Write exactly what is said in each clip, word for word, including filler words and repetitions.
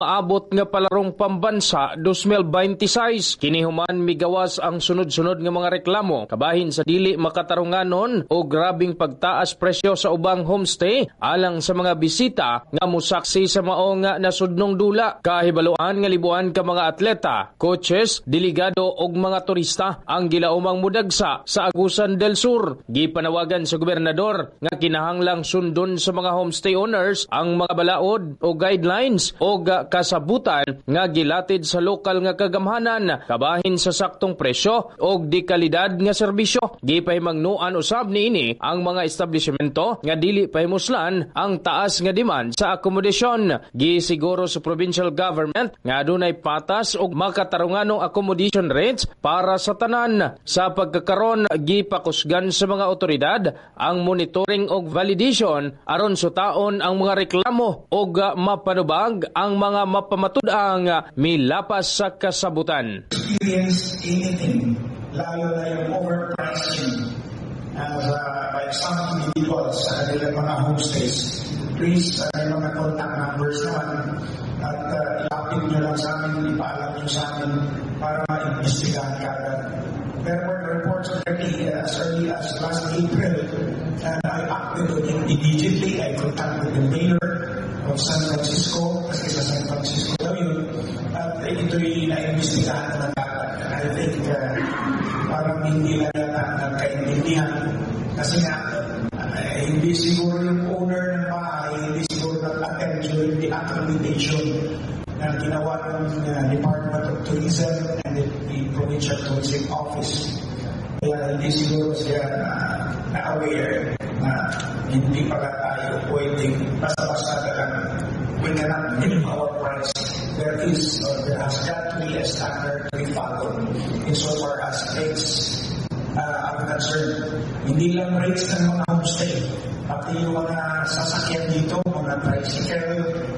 Maabot nga palarong pambansa two thousand twenty-six. Kini human migawas ang sunod-sunod nga mga reklamo kabahin sa dili makatarunganon o grabing pagtaas presyo sa ubang homestay alang sa mga bisita nga musaksi sa mao nga nasudnong dula. Kahibaluan nga libuan ka mga atleta, coaches, delegado og mga turista ang gilaumang mudagsa sa Agusan del Sur. Gipanawagan sa gobernador nga kinahanglang sundon sa mga homestay owners ang mga balaod o guidelines o kasabutan nga gilatid sa lokal nga kagamhanan kabahin sa saktong presyo o di kalidad nga serbisyo. Gipahimangnuan usab niini ang mga establishmento nga dili pahimuslan ang taas nga demand sa akomodasyon. Gisiguro sa provincial government nga adunay patas og makatarunganong accommodation rates para sa tanan. Sa pagkakaron gipakusgan sa mga otoridad ang monitoring og validation aron sutaon ang mga reklamo og mapanubag ang mga mapamatud-ang milapas sa kasabutan. Experience anything, lalo na yung overpricing as uh, by some individuals sa kanilang mga homestays. Please, uh, yung mga contact numbers naman at uh, ilapit nyo lang sa amin, ipaalam nyo sa amin para ma-investigahan ka. There were reports already uh, as early as last April and I acted on it immediately. I contacted the mayor of San Francisco kasi sa San Francisco daw yun at ito'y na-investigahan naman kagad. I think uh, parang hindi lang yata nagkaintindihan kasi nga uh, hindi siguro yung owner ng bahay, hindi siguro nag-attend during the accreditation na ginawa ng uh, Department of Tourism and the, the Provincial Tourism Office. Kaya hindi siguro siya uh, na-aware na hindi pala tayo pwedeng basta-basta lang we cannot name our price. There is or there has got to be a standard to be followed insofar as rates uh, are concerned. Hindi lang rates ng mga homestay, pati yung mga sasakyan dito, mga tricycle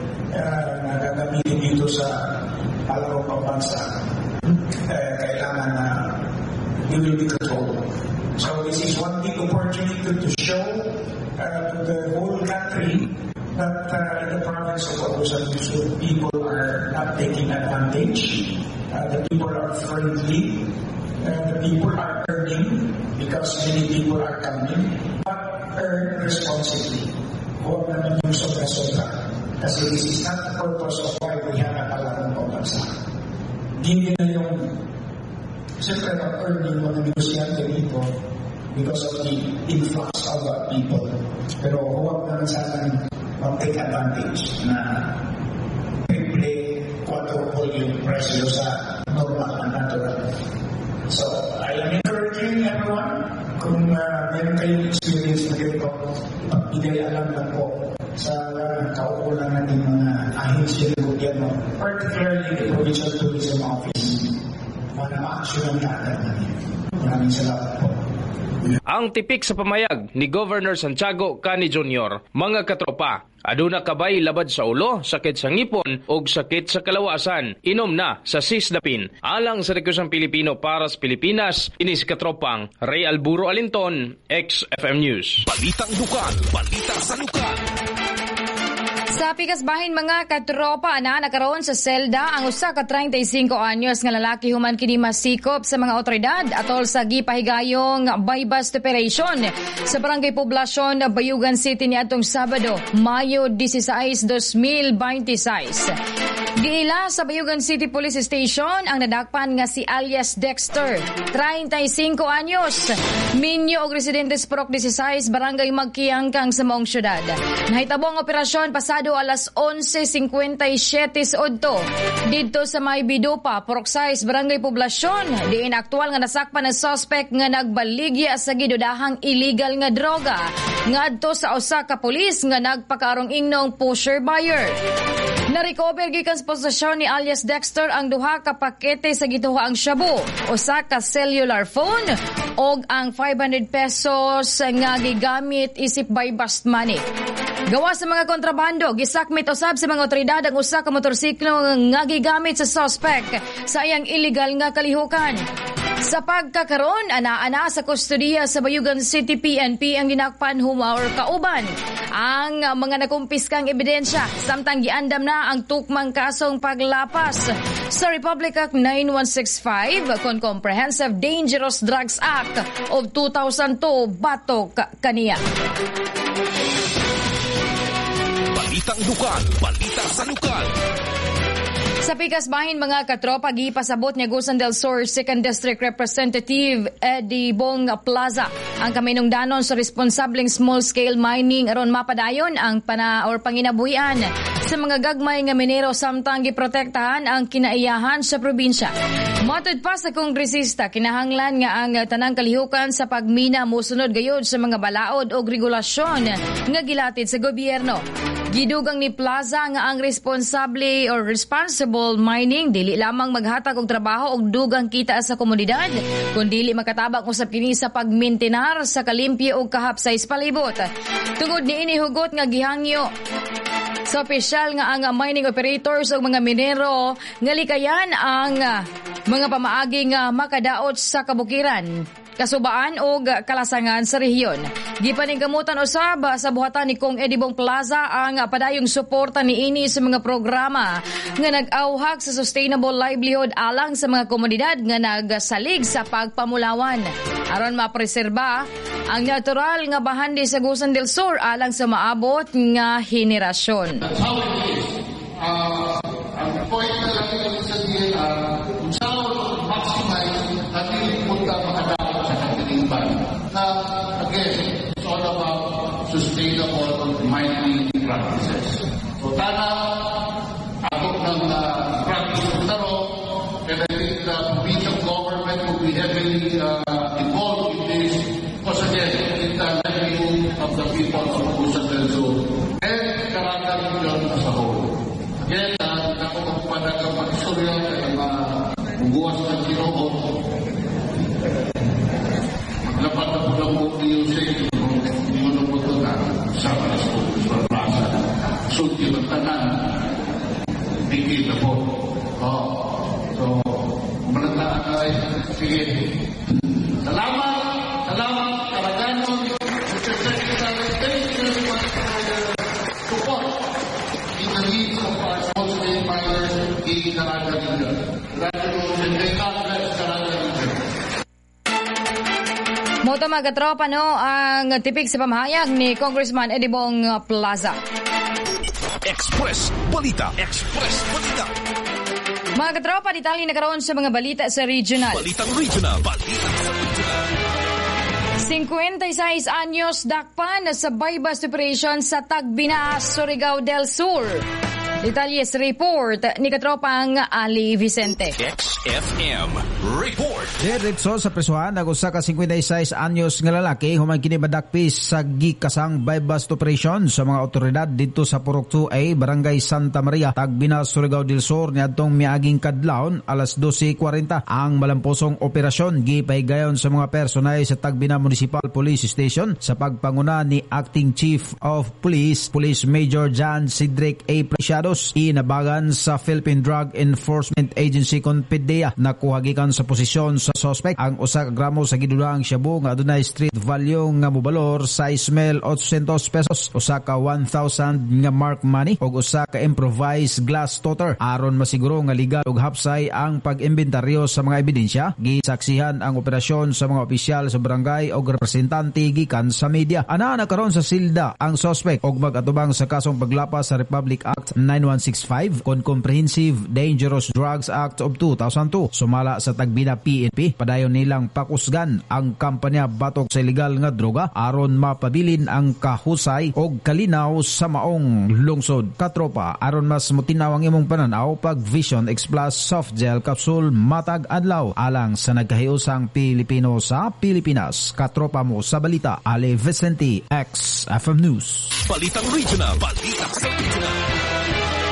uh, na gagamitin dito sa palarong pambansa, uh, kailangan na uh, will be controlled. So this is one big opportunity to show uh, to the whole country that uh, in the province of Agusan del Sur, people are not taking advantage. Uh, the people are friendly. Uh, the people are earning because many people are coming, but earn responsibly. Huwag naman yung sobra-sobra. Kasi this is not the purpose of why we have a palarong pambansa. Hindi na yung siyempre earning mga negosyante dito because of the influx of uh, people. Pero huwag naman sana mag-take advantage na triple, quadruple yung presyo sa normal and natural. So, I am encouraging everyone kung uh, meron kayong experience na ganito, pagbigay alam lang po sa uh, kaukulan natin mga ahensya ng gobyerno, particularly the Provincial Tourism Office, para ma-action ang kaagad natin. Maraming salamat po. Ang tipik sa pamayag ni Governor Santiago Cani Junior, mga katropa, aduna kabay labad sa ulo, sakit sa ngipon o sakit sa kalawasan, inom na sa Sisdapin. Alang sa Rekusang Pilipino para sa Pilipinas, inis katropang Ray Alburo Alinton, X F M News. Balitang Dukan, Balitang Sanukan. Sa pikasbahin mga katropa na nakaroon sa selda ang usa ka thirty-five anyos nga lalaki human kini masikop sa mga otoridad atol sa gipahigayong buy-bust operation sa Barangay Poblasyon Bayugan City niadtong Sabado, Mayo sixteen, twenty twenty-six. Giila sa Bayugan City Police Station ang nadakpan nga si alias Dexter, thirty-five anyos, minyo og residente sa Purok sixteen, Barangay Magkiangkang sa maong syudad. Nahitabo ang operasyon pasado alas eleven fifty-seven odto didto sa May Bidupa, Purok six, Barangay Poblasyon. Diin aktual nga nasakpan ang suspect nga nagbaligya sa gidudahang illegal nga droga ngadto sa usa ka pulis nga nagpakaarong ingnong pusher buyer. Na-recover gikan sa posesyon ni alias Dexter ang duha ka pakete sa gituhaang shabu, usa ka cellular phone og ang five hundred pesos nga gigamit isip buy-bust money. Gawa sa mga kontrabando, gisakmit usab sa mga otoridad ang usa ka motorsiklo nga gigamit sa suspect sa iyang illegal nga kalihukan. Sa pagkakaroon, ana-ana sa kustodiya sa Bayugan City P N P ang ginakpan humor kauban ang mga nakumpiskang ebidensya samtang giandam na ang tukmang kasong paglapas sa Republic Act nine one six five kon Comprehensive Dangerous Drugs Act of two thousand two batok kaniya. Balitang lokal, balita sa lokal. Sa pikas bahin mga katropa, gipasabot ni Agusan del Sur second District Representative Eddie Bong Plaza ang kaminungdanon sa responsableng small-scale mining aron mapadayon ang pana or panginabuhian sa mga gagmay nga minero samtang giprotektahan ang kinaiyahan sa probinsya. Matod pa sa kongresista, kinahanglan nga ang tanang kalihukan sa pagmina mosunod gayud sa mga balaod o regulasyon nga gilatid sa gobyerno. Gidugang ni Plaza nga ang responsable or responsible mining dili lamang maghatag og trabaho og dugang kita sa komunidad, kundi dili makatabang usab kini sa pagmintenar sa kalimpyo og kahapsay sa palibot. Tungod niini hugot nga gihangyo sa opisyal nga ang mining operators o mga minero nga likayan ang mga pamaagi nga makadaot sa kabukiran, kasubaan o kalasangan sa rehiyon. Gipaningkamutan usab sa buhatan ni Kong Eddie Bong Plaza ang padayong suporta niini sa mga programa nga nag-auhag sa sustainable livelihood alang sa mga komunidad nga nagsalig sa pagpamulawan aron mapreserba ang natural nga bahandi sa Agusan del Sur alang sa maabot nga henerasyon. That's how it is. Uh, ang point na lang ito sa diyan, uh, kung saan maximize natin punta makadapat sa katilingban. Na, again, it's all about sustainable mining practices. So, tana, ako ng uh, practice ng taro, and I think the provincial government will be heavily uh, involved in this. Because again, it's the livelihood of the people of Agusan del Sur and Caraga region as a whole. Again, uh, ako magpapadag ang pag-istorya kaya mabubuwas ng Ginoo. Maglapat na po lang po music hindi mo na po ito na sa Plaza. Sulti ng tanan. Bigil na po. Oh. So, managtaan na rin. Sige. Salamat! Salamat, Karagano, Mister Secretary, thank you very much for your support in the needs of our small-scale miners in Caraga region. Congratulations and may God bless Caraga region. Moto mga katropa, no, ang tipik sa pamahayag ni Congressman Eddie Bong Plaza. Express Balita. Express Balita. Mga katropa, detalye na karoon sa mga balita sa regional. Balitang regional. Balita sa regional. fifty-six anyos dakpan sa bypass operation sa Tagbina, Surigao del Sur. Detalye sa report ni katropang Ali Vicente. X F M Report. Diretso sa presuhan ang usa ka fifty-six anyos nga lalaki human kini madakpis sa gikasang bypass operation sa mga otoridad dito sa Purok two A, Barangay Santa Maria, Tagbina, Surigao del Sur niadtong miaging kadlawon alas twelve forty. Ang malamposong operasyon gipahigayon sa mga personay sa Tagbina Municipal Police Station sa pagpanguna ni Acting Chief of Police Police Major John Cedric A. Preciado. Inabagan sa Philippine Drug Enforcement Agency kon P D E A nakuha gikan sa posisyon sa suspect ang usa ka gramo sa gidudang shabu nga adunay street value nga mobalor sa ismel eight hundred pesos, usa ka one thousand nga mark money ug usa ka improvised glass toter aron masiguro nga legal ug hapsay ang pag-imbentaryo sa mga ebidensya. Gisaksihan ang operasyon sa mga opisyal sa barangay ug representante gikan sa media. Ana nakaron sa silda ang suspect ug mag-atubang sa kasong paglapas sa Republic Act nine one six five kon Comprehensive Dangerous Drugs Act of two thousand two. Sumala sa Tagbina P N P, padayon nilang pakusgan ang kampanya batok sa ilegal nga droga aron mapabilin ang kahusay og kalinaw sa maong lungsod. Katropa, aron mas mutinaw ang imong pananaw pag Vision X Plus Soft Gel Capsule matag adlaw alang sa nagkahiusang Pilipino sa Pilipinas. Katropa mo sa balita, Ali Vicente, X F M News. Balitang regional. Balita sa regional.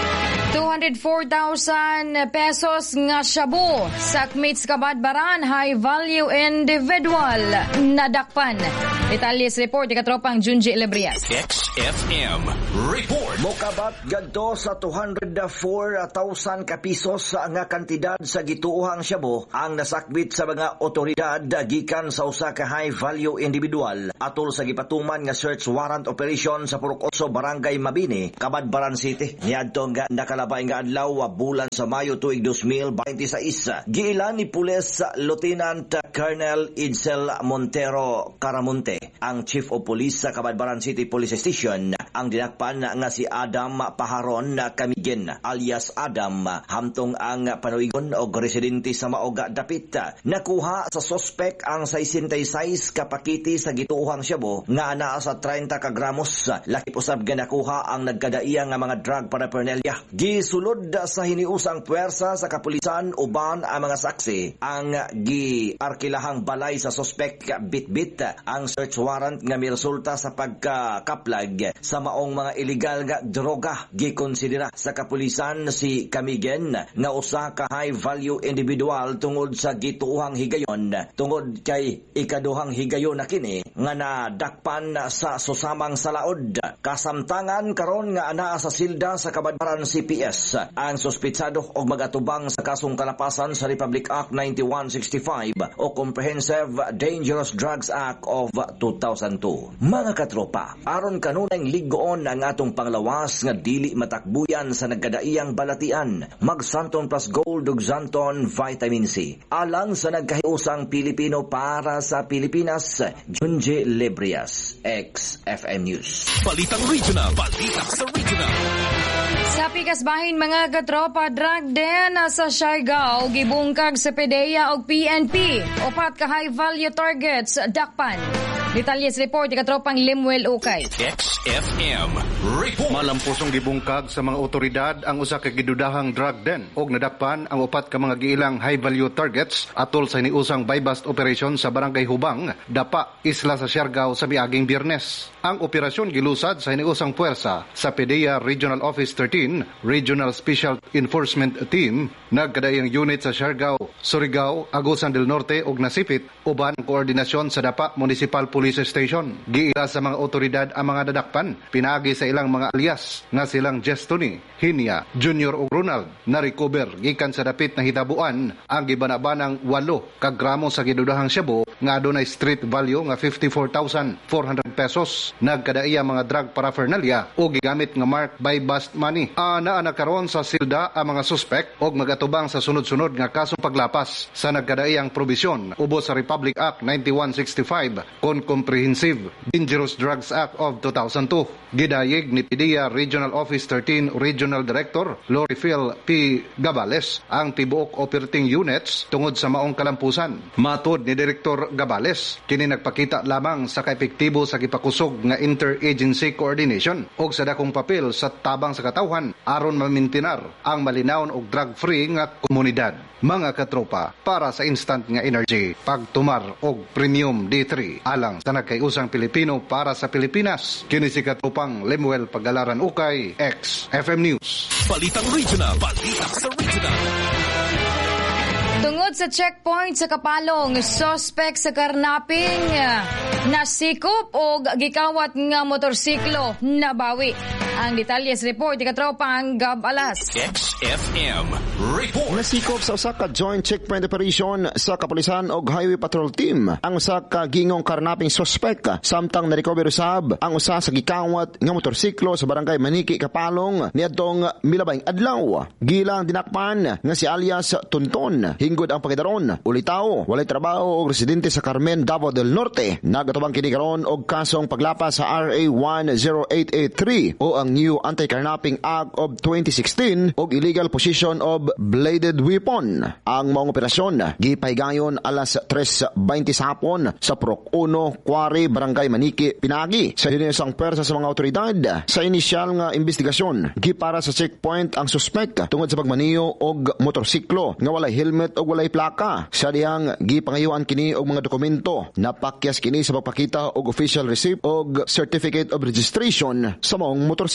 two hundred four thousand pesos nga shabu sa Akmits Kabadbaran high value individual nadakpan. Detalles report ni katropang Junji Lebrias. X F M report. Mokabat gadto sa two hundred four thousand ka pisos nga kantidad sa gituohang shabu ang nasakbit sa mga otoridad gikan sa usa ka high value individual atol sa gipatuman nga search warrant operation sa Purok Oso, Barangay Mabini, Kabadbaran City. Niadto nga nakalabay nga adlaw bulan sa Mayo tuig two thousand twenty-six. Giilan ni Pulis Lieutenant Colonel Idsel Montero Caramonte, ang Chief of Police sa Kabadbaran City Police Station, ang dinakpan nga si Adam Paharon Camigin alias Adam hamtong ang panuigon og residente sa Maoga dapit. Nakuha sa suspect ang sixty-six ka pakiti sa gituohang shabu nga anaa sa thirty ka gramos. Laki usab nga nakuha ang nagkadaiya nga mga drug paraphernalia. Gisulod sa hiniusang puwersa sa kapulisan uban ang mga saksi ang giarkilahang balay sa suspect bit-bit ang search warrant nga miresulta sa pagkakaplag sa maong mga illegal nga droga. Gikonsidera sa kapulisan si Camigen nga usa ka high value individual tungod sa gituohang higayon tungod kay ikaduhang higayon na kini nga nadakpan sa susamang salaod. Kasamtangan karon nga anaa sa silda sa Kabadbaran C P S ang suspitsado og magatubang sa kasong kalapasan sa Republic Act ninety-one sixty-five o Comprehensive Dangerous Drugs Act of two thousand two. Mga katropa, aron kanunay ligoon ang atong panglawas nga dili matakbuyan sa nagkadaiyang balatian, mag-Santon Plus Gold ug Santon Vitamin C. Alang sa nagkahiusang Pilipino para sa Pilipinas, Junji Lebrias, X F M News. Balitang Regional, balita sa Regional. Sa pikasbahin mga katropa, drug den sa Siargao, gibungkag sa PDEA o P N P. Upat ka high value targets, dakpan. Detalles report ni katropang Limuel Ukay. X F M report. Malampusong gibungkag sa mga otoridad ang usa ka gidudahang drug den og nadakpan ang upat ka mga giilang high value targets atol sa iniusang buy-bust operation sa Barangay Hubang, Dapa, Isla sa Siargao sa miaging Biyernes. Ang operasyon gilusad sa iniusang puwersa sa PDEA Regional Office thirteen, Regional Special Enforcement Team, nagkadaiyang unit sa Siargao, Surigao, Agusan del Norte ug Nasipit uban ang koordinasyon sa Dapa Municipal Police Station. Giila sa mga otoridad ang mga dadakpan, pinagi sa ilang mga alias nga silang Jestoni, Hinya, Junior ug Ronald na recover gikan sa dapit na hitabuan ang gibanabanang walo ka gramo sa gidudahang shabu nga adunay street value nga fifty-four thousand four hundred pesos. Nagkadaiya mga drug paraphernalia o gigamit nga mark by bust money. Ana ana karon sa silda ang mga suspect og magatubang sa sunod-sunod nga kasong paglapas sa nagkadaiyang probisyon ubos sa Republic Act ninety-one sixty-five kon Comprehensive Dangerous Drugs Act of two thousand two. Gidayeg ni PDEA Regional Office thirteen Regional Director Lori Phil P. Gabales ang tibuok operating units tungod sa maong kalampusan. Matod ni Direktor Gabales, kini nagpakita lamang sa kaepektibo sa gipakusog nga interagency coordination og sa dakong papel sa tabang sa katawhan aron mamintinar ang malinawon og drug-free nga komunidad. Mga katropa, para sa instant nga energy, pagtumar og premium D three alang sa nagkayusang Pilipino para sa Pilipinas. Kini si katropang Lemuel Pagalaran Ukay, X F M News. Balitang Regional, balita sa Regional. Tungod sa checkpoint sa Kapalong, suspect sa karnaping nasikop o gikawat nga motorsiklo nabawi. Ang detalyes report ni katropang Gab Alas. X F M report. Nasikop sa usa ka joint checkpoint operation sa kapulisan og highway patrol team ang usa ka gingong karnaping suspect samtang na-recover usab ang usa sa gikawat nga motorsiklo sa Barangay Maniki, Kapalong niadtong milabay adlaw. Gilang dinakpan nga si alias Tunton. Hingod ang pagdaron, ulitaw, walay trabaho og residente sa Carmen, Davao del Norte. Nagatubang kini karon og kasong paglapas sa R A one zero eight eight three o ang New Anti-Carnapping Act of twenty sixteen og illegal possession of bladed weapon. Ang maong operasyon gipahigayon alas tres twenty sa hapon sa Purok one, Quarry, Barangay Maniki, Pinagi. Sa dinisang pwersa sa mga otoridad sa inisyal nga investigasyon, gipara sa checkpoint ang suspect tungod sa pagmaniyo og motorsiklo nga walay helmet og walay plaka. Sa dihang gipangayuan kini og mga dokumento, napakyas kini sa pagpakita og official receipt og certificate of registration sa maong motorsiklo.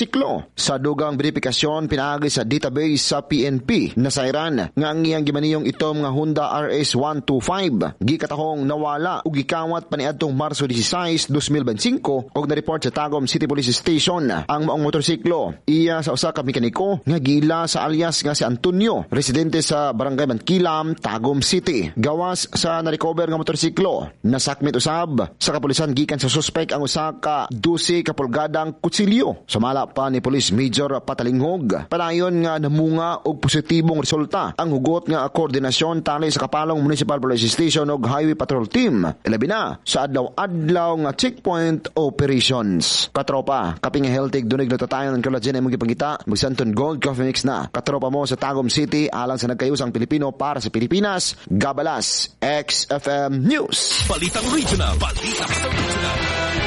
motorsiklo. Sa dugang verifikasyon pinaagi sa database sa P N P na sayran nga ang iyang gimaniyong itom nga Honda R S one twenty-five gikatahong nawala ug gikawat paniadtong Marso disiseis, twenty twenty-five og na-report sa Tagum City Police Station ang maong motorsiklo. Iya sa usa ka mekaniko nga gila sa alias nga si Antonio, residente sa Barangay Mankilam, Tagum City. Gawas sa na-recover nga motorsiklo, nasakmit usab sa kapulisan gikan sa suspect ang usa ka twelve ka pulgadang kutsilyo. Sumala pa ni Police Major Patalinghog, padayon nga namunga og positibong resulta ang hugot nga koordinasyon tali sa Kapalong Municipal Police Station og Highway Patrol Team, ilabi na sa adlaw-adlaw nga checkpoint operations. Katropa, kaping healthy dunig na tatayan ng collagen ay mong ipangita, magsanton Gold Coffee Mix na. Katropa mo sa Tagum City, alang sa nagkayusang Pilipino para sa Pilipinas, Gabalas, X F M News. Balitang Regional, Balitang sa Regional.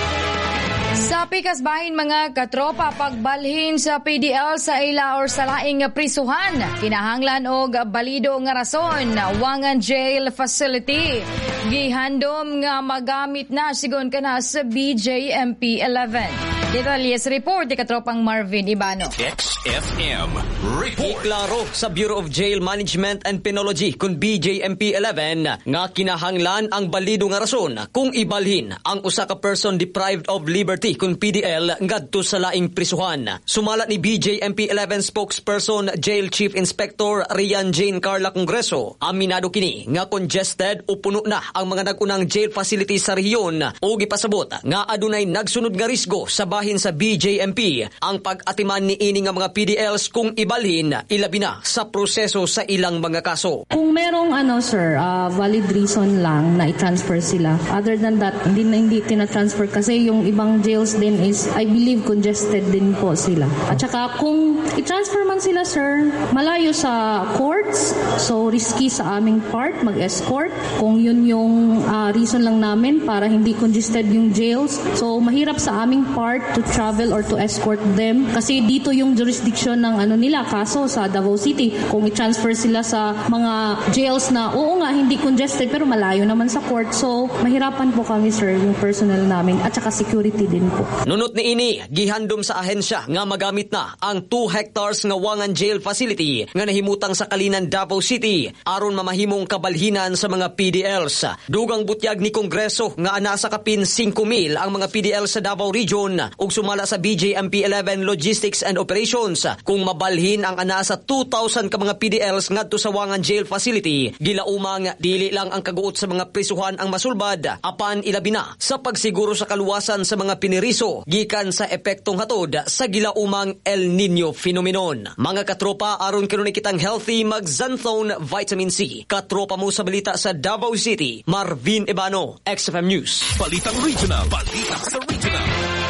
Sa pikas bahin mga katropa, pagbalhin sa P D L sa ila or sa laing prisuhan, kinahanglan og balido nga rason, Wangan Jail Facility gihandom nga magamit na sigon kana sa B J M P eleven. Detalyes report ni katropang Marvin Ibano. X F M Report. Iklaro sa Bureau of Jail Management and Penology kung B J M P eleven nga kinahanglan ang balido nga rason kung ibalhin ang usa ka person deprived of liberty kung P D L ngadto sa laing prisuhan. Sumala ni B J M P eleven spokesperson Jail Chief Inspector Rian Jane Carla Congreso, aminado kini nga congested o puno na ang mga nagunang jail facilities sa rehiyon o gipasabot nga adunay nagsunod nga risgo sa bahin sa B J M P ang pag-atiman ni ini nga mga P D Ls kung ibalhin ilabi na sa proseso sa ilang mga kaso. Kung merong ano sir, uh, valid reason lang na i-transfer sila. Other than that, hindi na hindi tina-transfer kasi yung ibang jails din is I believe congested din po sila. At saka kung i-transfer man sila sir, malayo sa courts, so risky sa aming part mag-escort. Kung yun yung uh, reason lang namin para hindi congested yung jails, so mahirap sa aming part to travel or to escort them kasi dito yung jurisdiction ng ano nila kaso sa Davao City. Kung i-transfer sila sa mga jails na oo nga hindi congested pero malayo naman sa court, so mahirapan po kami sir yung personnel namin at saka security din po. Nunot ni ini gihandom sa ahensya nga magamit na ang two hectares nga Wangan Jail Facility nga nahimutang sa Kalinan, Davao City aron mamahimong kabalhinan sa mga P D Ls. Dugang butyag ni Kongreso nga ana sa kapin five mil ang mga P D L sa Davao Region ug sumala sa B J M P eleven Logistics and Operations kung mabalhin ang ana sa two thousand ka mga P D Ls ngadto sa Wangan Jail Facility. Gilaumang dili lang ang kaguot sa mga prisuhan ang masulbad apan ilabi na sa pagsiguro sa kaluwasan sa mga piniriso gikan sa epektong hatod sa gilaumang El Nino phenomenon. Mga katropa, aron kanunay kitang healthy mag-Xanthone Vitamin C. Katropa mo sa balita sa Davao City, Marvin Ibano, X F M News. Balitang Regional, Balitang sa Regional.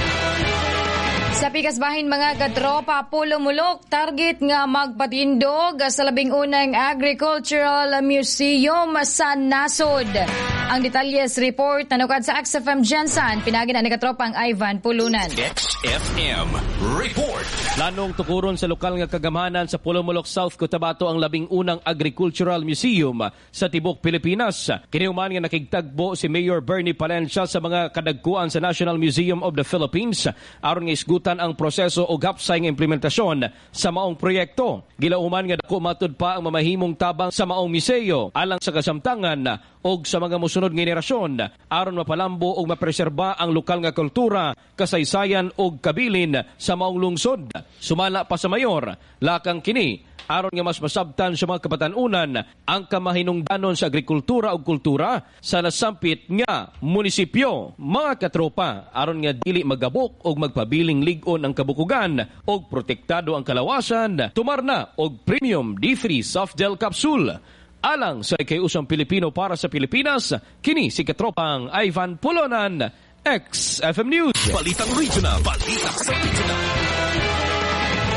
Sa pikas bahin mga katropa, pulumulok target nga magpatindog sa labing unang Agricultural Museum sa Nasod. Ang detalyes report nanukad sa X F M Jensen, pinagi na ni katropang Ivan Pulunan. X F M Report. Lanong tukuron sa lokal nga kagamanan sa Pulumulok, South Cotabato ang labing unang Agricultural Museum sa Tibok, Pilipinas. Kinihuman nga nakigtagbo si Mayor Bernie Palencia sa mga kadagkuan sa National Museum of the Philippines aron nga isgutan ang proseso o gapsay nga implementasyon sa maong proyekto. Gilauman nga dako matud pa ang mamahimong tabang sa maong museo alang sa kasamtangan og sa mga mosunod nga henerasyon aron mapalambo og mapreserba ang lokal nga kultura, kasaysayan og kabilin sa maong lungsod. Sumala pa sa mayor, lakang kini aron nga mas masabtan sa mga kabatanunan ang kamahinungdanon sa agrikultura ug kultura sa nasampit nga munisipyo. Mga katropa, aron nga dili magabok og magpabiling lig-on ang kabukugan og protektado ang kalawasan, tumarna og premium D three soft gel capsule. Alang sa ikayusang Pilipino para sa Pilipinas, kini si katropang Ivan Pulonan, X F M News. Balitang Regional, Balitang sa Regional.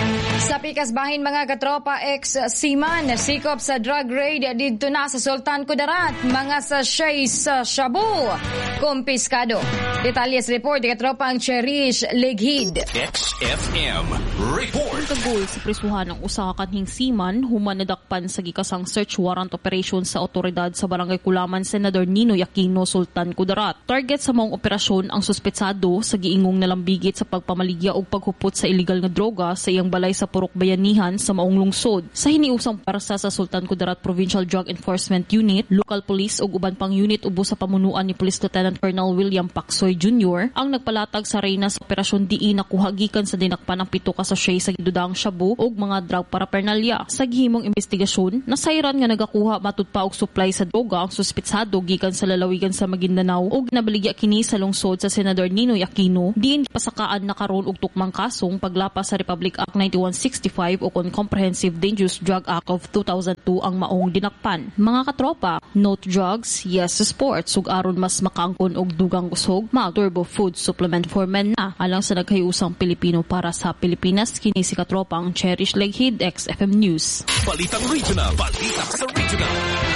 Sa pikas bahin mga katropa, ex-seaman sikop sa drug raid didto na sa Sultan Kudarat, mga sachet sa shabu kumpiskado. Detalyes report ni katropa ang Cherish Leghid. X F M report. Kagol sa prisuhan ng usa ka kanhing seaman human nadakpan sa gikasang search warrant operation sa otoridad sa Barangay Kulaman, Senador Ninoy Aquino, Sultan Kudarat. Target sa maong operasyon ang suspetsado sa giingong nalambigit sa pagpamaligya o paghupot sa illegal nga droga sa iyang balay sa Purok Bayanihan sa maong lungsod. Sa hiniusang parsa sa Sultan Kudarat Provincial Drug Enforcement Unit, local police ug uban pang unit ubos sa pamunuan ni Police Lieutenant Colonel William Pacsoy Junior ang nagpalatag sa reyna sa operasyon diin nakuha gikan sa dinakpan ng pito ka sachet sa gidudang shabu ug mga drug paraphernalia. Sa gihimong investigasyon, nasayran nga nagakuha matud pa og supply sa droga ang suspetsado gikan sa lalawigan sa Maguindanao ug nabaligya kini sa lungsod sa Senador Ninoy Aquino diin pasakaan na karon og tukmang kasong paglapas sa Republic Act ninety-one sixty-five o kon Comprehensive Dangerous Drug Act of two thousand two ang maong dinakpan. Mga katropa, note drugs, yes sports ug aron mas makaangkon og dugang kusog, mga turbo food supplement for men na alang sa nagkayusang Pilipino para sa Pilipinas. Kini si katropa ang Cherish Leghid, X F M News. Balitang Regional, balita sa Regional.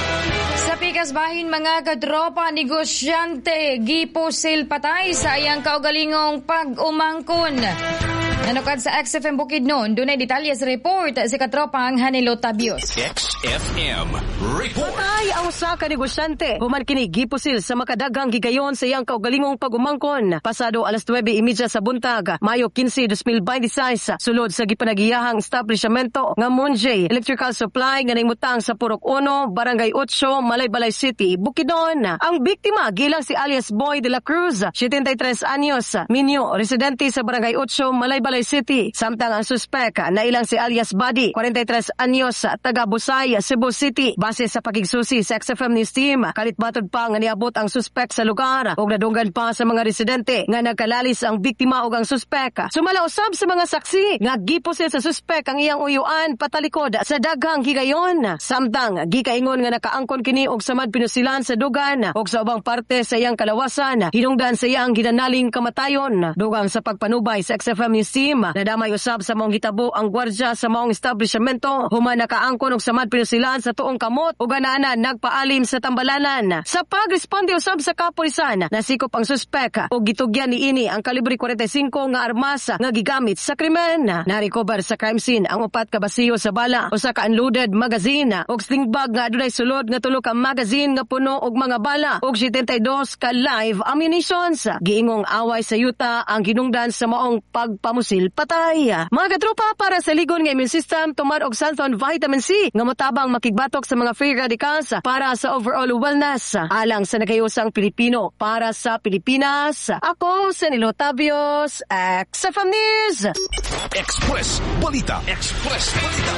Sa pikas bahin mga katropa, negosyante gipusil patay sa iyang kaugalingong pag-umangkon. Nanukad sa X F M Bukidnon, dunay detalye sa report si katropang Hanilo Tabios. X F M report. Patay ang usa ka negosyante human kini gipusil sa makadaghang gigayon sa iyang kaugalingong pagumangkon pasado alas nuwebe y media sa buntag, Mayo quince, dos mil veintiséis, sulod sa gipanagiyahang establishmento nga Monjay Electrical Supply nga nahimutang sa Purok uno, Barangay eight, Malaybalay City, Bukidnon. Ang biktima gilang si alias Boy de la Cruz, seventy-three anyos, minyo, residente sa Barangay eight, Malaybalay City. Samtang ang suspek na ilang si alias Buddy, forty-three anyos, taga Busay, Cebu City. Base sa pagigsusi sa X F M News Team, kalit-batod pa nga niabot ang suspek sa lugar ug nadunggan pa sa mga residente nga nagkalalis ang biktima ug ang suspek. Sumala usab sa mga saksi nga gipusil sa suspek ang iyang uyuan patalikod sa daghang higayon. Samtang gikaingon nga nakaangkon kini og samad pinusilan sa dugan ug sa ubang parte sa iyang kalawasan hinungdan sa iyang ginanaling kamatayon. Dugang sa pagpanubay sa X F M News Team, nadamay usab sa maong hitabo ang gwardya sa maong establishmento human nakaangkon og samad pinusilan sa tuong kamot ug gananan nagpaalim sa tambalanan. Sa pagresponde usab sa kapulisan, nasikop ang suspek ug gitugyan niini ang kalibre forty-five nga armas nga gigamit sa krimen. Na-recover sa crime scene ang upat ka basiyo sa bala, usa ka unloaded magazine ug sling bag nga adunay sulod nga tulo ka magazine nga puno og mga bala ug seventy-two ka live ammunitions. Giingong away sa yuta ang ginungdan sa maong pagpamusil patay. Mga katropa, para sa ligon nga immune system, tumar og Santon Vitamin C nga motabang makigbatok sa mga free radicals para sa overall wellness alang sa nagayusang Pilipino para sa Pilipinas. Ako si Nilo Tabios, X F M News. Express Balita. Express Balita.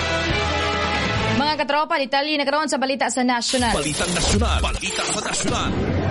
Mga katropa, detalye na karon sa balita sa National. Balitang Nasyonal. Balita sa Nasyonal.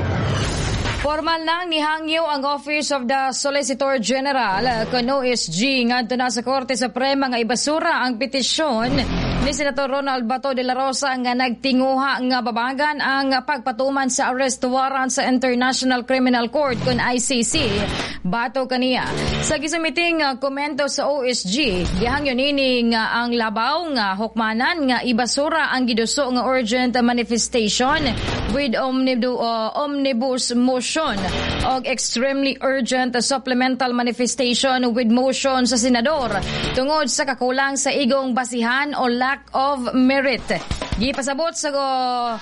Formal nang nihangyo ang Office of the Solicitor General kon O S G ngadto na sa Korte Suprema nga ibasura ang petisyon ni Senator Ronald Bato de la Rosa nga nagtinguha nga babagan ang pagpatuman sa arrest warrant sa International Criminal Court kon I C C. Bato kaniya sa gisumiting komento sa O S G, gihangyo nini nga ang labaw nga hukmanan nga ibasura ang giduso nga urgent manifestation with omnibus, uh, omnibus motion og extremely urgent supplemental manifestation with motion sa senador tungod sa kakulang sa igong basihan o lack of merit. Gipasabot sa go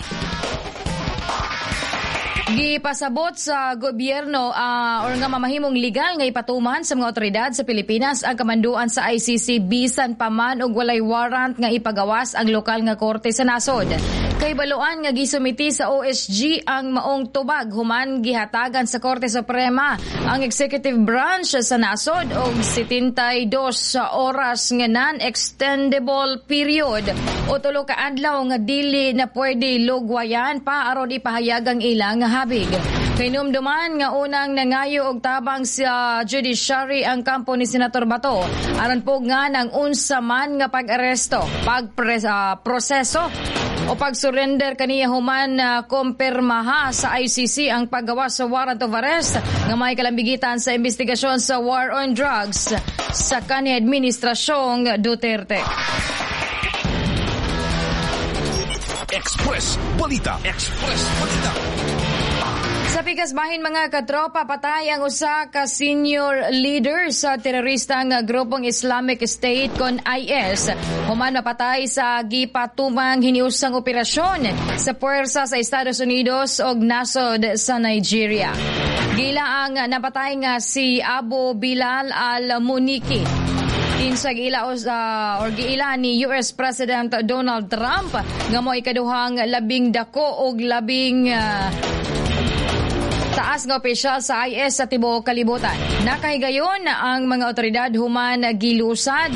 Gipasabot sa gobyerno uh, or nga mamahimong legal nga ipatuman sa mga otoridad sa Pilipinas ang kamanduan sa I C C bisan pa man og walay warrant nga ipagawas ang lokal nga korte sa nasod. Kay baluan nga gisumiti sa O S G ang maong tubag human gihatagan sa Korte Suprema ang executive branch sa nasod og seventy-two sa oras nga non-extendable period o tulo ka adlaw nga dili na pwede lugwayan pa aron ipahayagang ilang nga habig. Kinumduman nga unang nangayo og tabang sa judiciary ang kampo ni Senator Bato aron po nga ng unsa man nga pag-aresto, pagproseso O pag-surrender kaniya human uh, kumpirmaha sa I C C ang paggawa sa warrant of arrest nga may kalambigitan sa investigasyon sa war on drugs sa kaniya administrasyong Duterte. Express Balita. Express Balita. Sa Pigasbahin mga katropa, patay ang usa ka senior leader sa teroristang grupong Islamic State kon I S. Human mapatay sa gipatumang hiniusang operasyon sa puwersa sa Estados Unidos ug nasod sa Nigeria. Gila ang napatay nga si Abu Bilal al-Muniki. Kinsa giila uh, or giila ni U S President Donald Trump nga mo ikaduhang labing dako og labing uh, taas nga opisyal sa I S sa tibuok kalibutan. Nakahigayon ang mga otoridad human gilusad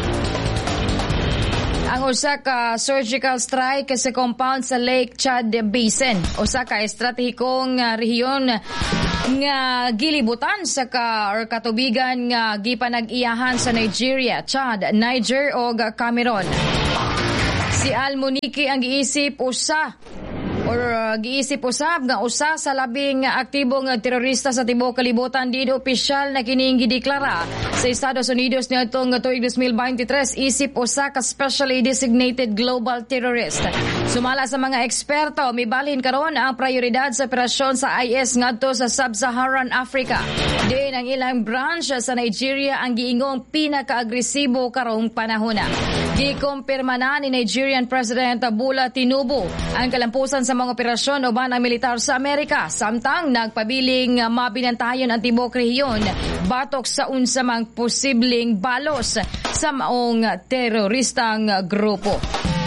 ang usa ka surgical strike sa compound sa Lake Chad Basin, usa ka estratehikong uh, rehiyon nga gilibutan sa ka or katubigan nga gipanag-iyahan sa Nigeria, Chad, Niger o Cameroon. Si Al-Muniki ang giisip usa or uh, giisip usab nga usa sa labing aktibong terorista sa tibuok kalibutan. Di opisyal na kining gideklara sa Estados Unidos niadtong tuig twenty twenty-three isip usa ka specially designated global terrorist. Sumala sa mga eksperto, mibalhin karon ang prioridad sa operasyon sa I S ngadto sa Sub-Saharan Africa. Din ang ilang branch sa Nigeria ang giingong pinaka-agresibo karong panahon. Gikumpirma na ni Nigerian President Bola Tinubu ang kalampusan sa mga operasyon uban ang militar sa Amerika, samtang nagpabiling mabinantayon ang tibuok rehiyon batok sa unsamang posibleng balos sa maong teroristang grupo.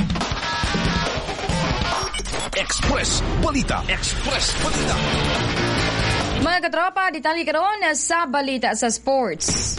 Express Balita. Express Balita. Mga katropa, detalye karon sa balita sa sports.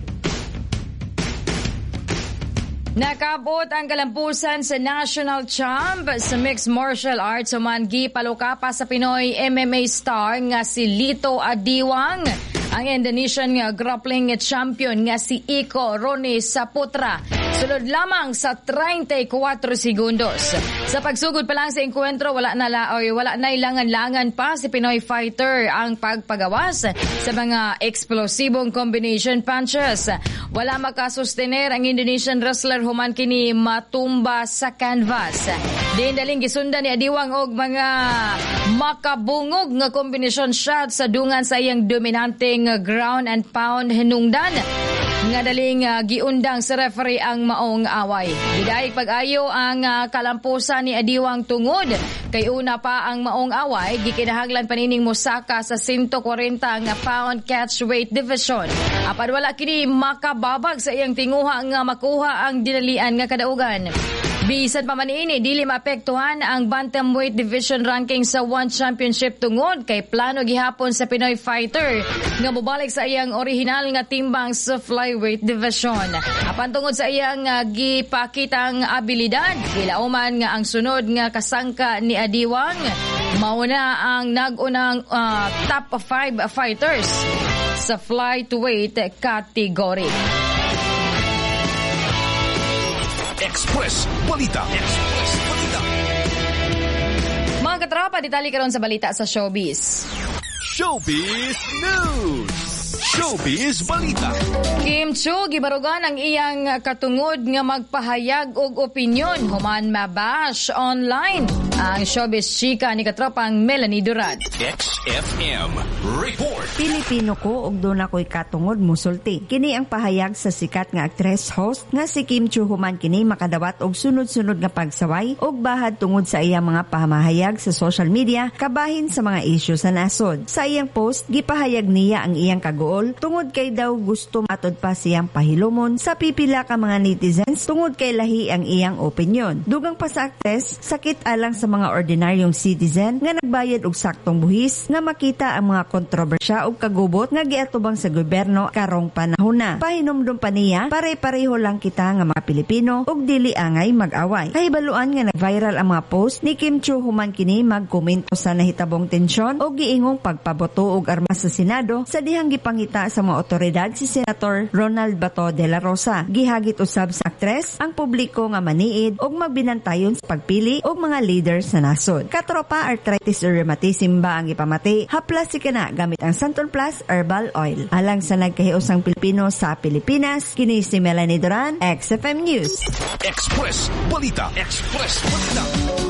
Nakabot ang kalampusan sa national champ sa mixed martial arts human gipaluka pa sa Pinoy M M A star nga si Lito Adiwang, ang Indonesian nga grappling champion nga si Iko Roni Saputra. Sulod lamang sa thirty-four segundos. Sa pagsugod pa lang sa enkwentro, wala na la, oy, wala na ilangan-langan pa si Pinoy fighter ang pagpagawas sa mga eksplosibong combination punches. Wala makasustener ang Indonesian wrestler human kini matumba sa canvas. Din daling gisundan ni Adiwang og mga makabungog nga combination shots sa dungan sa iyang dominanteng ground and pound hinungdan nga daling uh, giundang sa referee ang maong away. Gidayeg pag-ayo ang uh, kalampusan ni Adiwang tungod kay una pa ang maong away gikinahanglan panining mosaka sa one forty nga pound catchweight division. Apan wala kini makababag sa iyang tinguha nga makuha ang dinalian nga kadaugan. Bisan pa man ini, dili maapektuhan ang bantamweight division ranking sa One Championship tungod kay plano gihapon sa Pinoy fighter nga mobalik sa iyang original nga timbang sa flyweight division. Apan tungod sa iyang uh, gipakitang abilidad, ilauman nga ang sunod nga kasangka ni Adiwang mauna ang nagunang uh, top five fighters sa flyweight category. Express Balita. Express Balita. Mga katrapa, detalye karon sa balita sa showbiz. Showbiz News. Showbiz Balita. Kim Chiu gibarugan ang iyang katungod nga magpahayag og opinyon human mabash online ang showbiz chika ni katropang Melanie Durad. X F M Report. Pilipino ko og doon ako'y katungod musulti. Kini ang pahayag sa sikat nga actress host nga si Kim Chiu human kini makadawat og sunod-sunod nga pagsaway og bahad tungod sa iyang mga pamahayag sa social media kabahin sa mga isyu sa nasod. Sa iyang post, gipahayag niya ang iyang kagool tungod kay daw gusto matod pa siyang pahilumon sa pipila ka mga netizens tungod kay lahi ang iyang opinyon. Dugang pa sa actress, sakit alang sa mga ordinaryong citizen nga nagbayad og saktong buhis nga makita ang mga kontrobersya ug kagubot nga giatubang sa gobyerno karong panahon na. Pahinomdom pa niya, pare-pareho lang kita nga mga Pilipino ug dili angay mag-away. Kahibaluan nga nag-viral ang mga post ni Kim Chiu human kini magkomento sa nahitabong tensyon o giingong pagpaboto og armas sa Senado sa dihang gipangit gikunta sa mga otoridad si Senator Ronald Bato de la Rosa. Gihagit usab sa aktres ang publiko nga maniid og magbinantayon sa pagpili og mga leader sa nasod. Katropa, arthritis or rheumatism ba ang ipamati? Haplas si kana gamit ang Santon Plus Herbal Oil. Alang sa nagkahiusang Pilipino sa Pilipinas, kini si Melanie Duran, X F M News. Express Balita. Express Balita.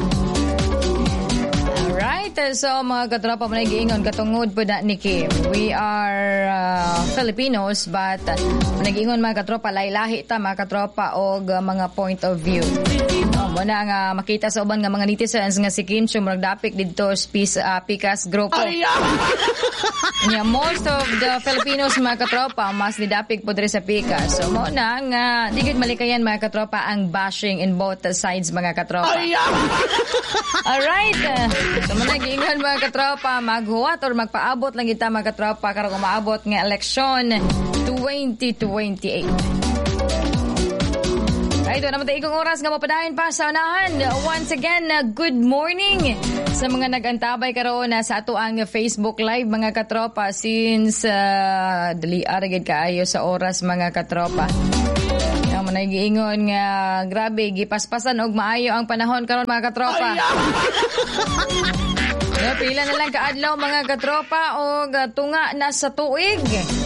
Alright, so mga katropa mo nag-iingon katungod po na ni Kim. We are uh, Filipinos but uh, nag-iingon mga katropa lahi-lahi ta mga katropa og uh, mga point of view. Oh, muna nga makita sa uban nga mga netizens nga si Kim Chiu magdapik didto sa uh, Pikas grupo. Yeah, most of the Filipinos mga katropa mas nidapik po diri sa Pikas. So mo na nga di gid malikayan mga katropa ang bashing in both sides mga katropa. Alright. So manag-ingon mga katropa, maghuwat or magpaabot lang kita mga katropa karong umaabot nga eleksyon twenty twenty-eight. Right, ito naman tayo ikong oras nga mapadahin pa sa unahan. Once again, good morning sa mga nag-antabay karoon na sa ato ang Facebook Live mga katropa since uh, dali aragid kaayo sa oras mga katropa. Ang manag-iingon nga grabe gipaspasan og maayo ang panahon karon mga katropa. No, pila na lang kaadlaw mga katropa og tunga na sa tuig.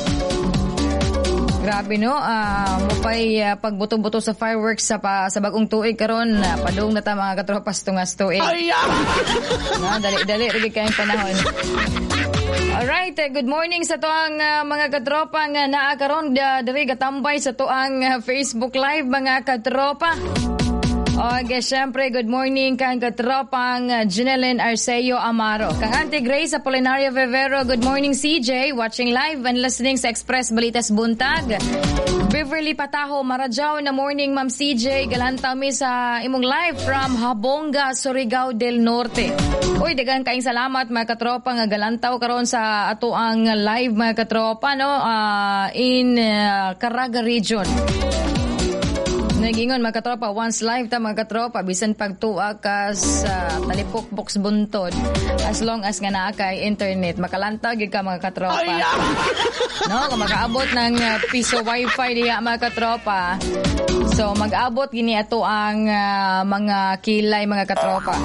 Grabe no, uh, mupay uh, pagbuto-buto sa fireworks sa pa, sa bagong tuig karon uh, padung na ta mga katropa sa tungas tuig. No, dali-dali rig kayong panahon. Alright, uh, good morning sa tuang uh, mga katropa nga naa karon uh, diri gatambay sa tuang uh, Facebook Live mga katropa. Okay, syempre, good morning kang katropang uh, Jeneline Arceo Amaro. Kang Auntie Grace Apolinario Vivero, good morning C J, watching live and listening sa Express Balitas Buntag. Beverly Pataho, Marajaw na morning Ma'am C J, galantaw mi sa imong live from Habonga, Surigao del Norte. Uy, dagan kaing salamat mga katropa nga galantaw karon sa ato ang live mga katropa no uh, in uh, Caraga region. Nagingon mga katropa, once live ta mga katropa, bisan pagtuwa ka sa talipok box buntod, as long as nga naa kay internet, makalantag ka mga katropa. No, kung makaabot ng uh, piso wifi diya mga katropa, so mag-abot gini ato ang uh, mga kilay mga katropa.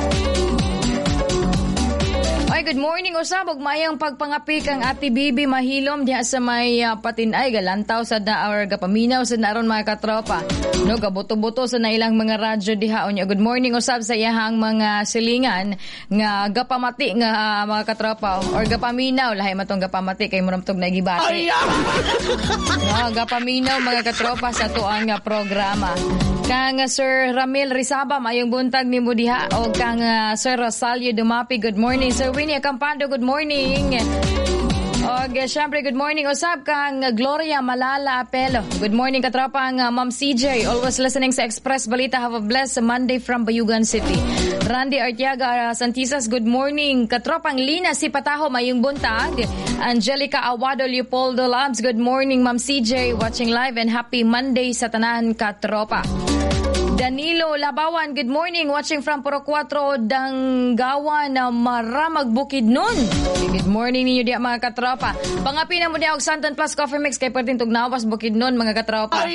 Ay, good morning usab og mayang pagpangapik ang Ate Bibi Mahilom diha sa may uh, patinay galantaw sa da or gapaminaw sa naron mga katropa. No, gabuto-buto sa nailang mga radyo diha unya. Good morning usab sa iyahang mga silingan nga gapamati nga uh, mga katropa or gapaminaw lahi matong gapamati kay murang tug nagibati. No, gapaminaw mga katropa sa tuang nga programa. Kang uh, Sir Ramil Rizaba mayong buntag nimo diha o kang uh, Sir Rosalio Dumapi, good morning. Sir Winnie Acampado, good morning. Og syempre good morning usab kang Gloria Malala Apelo. Good morning katropa ang uh, Ma'am C J, always listening sa Express Balita. Have a blessed Monday from Bayugan City. Randy Artiaga uh, Santisas, good morning. Katropang Lina si Pataho mayong buntag. Angelica Awado Leopoldo Labs, good morning Ma'am C J, watching live and happy Monday sa tanan katropa. Danilo Labawan, good morning, watching from Puro Cuatro, Danggawan na Maramag Bukidnon. Good morning ninyo diya mga katropa. Pangapi na mo diya og Santon Plus Coffee Mix kay pwedeng tugnawas Bukidnon mga katropa.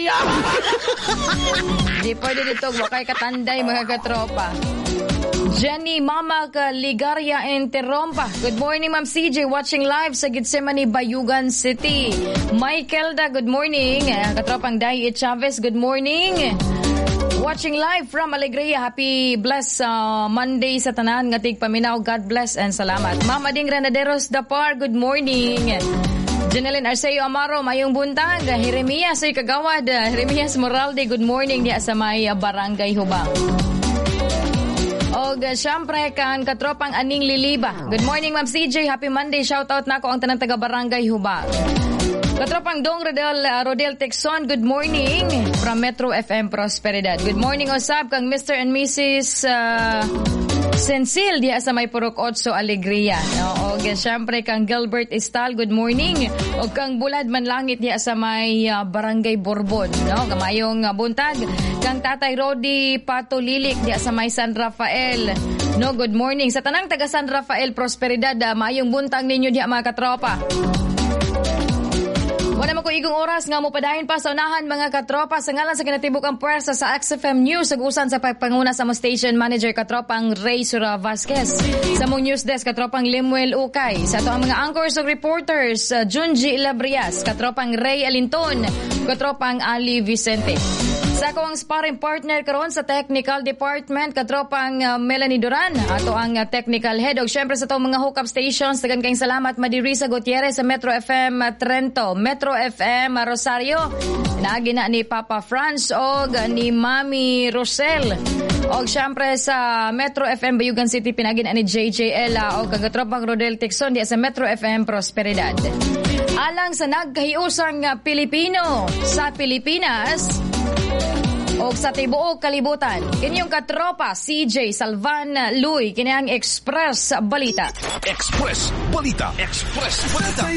Di pwede dito wakay katanday mga katropa. Jenny Mama Ligaria Enterompa, good morning Ma'am C J, watching live sa Gitsemani, Bayugan City. Michael Da, good morning. Katropang Dai Chavez, good morning. Watching live from Alegria. Happy blessed uh, Monday sa tanan nga tigpaminaw. God bless and salamat. Mama Ding Granaderos Dapar, good morning. Jeneline Arceo Amaro, mayong buntag. Jeremias ay kagawad. Jeremias Moralde, good morning diya sa may Barangay Hubang. Og syempre kang katropang Aning Liliba. Good morning Ma'am C J, happy Monday. Shout out nako ang tanang taga Barangay Hubang. Katropang Dong Rodel, uh, Rodel Texon, good morning from Metro F M Prosperidad. Good morning usab kang Mister and Missus Uh, Sensil diya sa may Purok Otso Alegria. No? O syempre kang Gilbert Estal, good morning. O kang Bulad Manlangit diya sa may uh, Barangay Borbon. No? Kamayong uh, buntag. Kang Tatay Rodi Patulilik diya sa may San Rafael. No, good morning. Sa tanang taga San Rafael Prosperidad, uh, mayong buntag ninyo diya mga katropa. Wala mo ko igong oras nga mo padahin pa sa unahan mga katropa sa ngalan sa kinatibuk ang pwersa sa X F M News sagusan sa pagpanguna sa mo station manager katropang Ray Sura Vasquez. Sa mong news desk katropang Limuel Ukay. Sa ato ang mga anchors o reporters uh, Junji Labrias, katropang Ray Alinton, katropang Ali Vicente. Sa ako ang sparring partner karon sa technical department katropang uh, Melanie Duran ato ang uh, technical head og syempre sa atong mga hookup stations dagan kayong salamat Madirisa Gutierrez sa Metro F M Trento, Metro F M Rosario, naagi na ni Papa Franz og ni Mami Rosel og syempre sa Metro F M Bayugan City pinagi na ni J J Ella og katropang Rodel Tixon di sa Metro F M Prosperidad. Alang sa nagkahiusang uh, Pilipino sa Pilipinas o sa tibuok kalibutan. Kinyong katropa C J Salvan Luy, kini ang Express Balita. Express Balita. Express Balita.